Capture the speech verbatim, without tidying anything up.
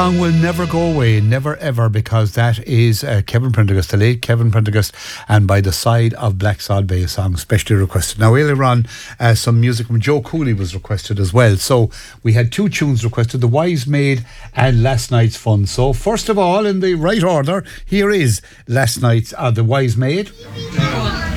Song will never go away, never ever, because that is uh, Kevin Prendergast, the late Kevin Prendergast, and By the Side of Black Sod Bay, a song specially requested. Now earlier on, uh, some music from Joe Cooley was requested as well. So we had two tunes requested, The Wise Maid and Last Night's Fun. So first of all, in the right order, here is Last Night's, uh, The Wise Maid.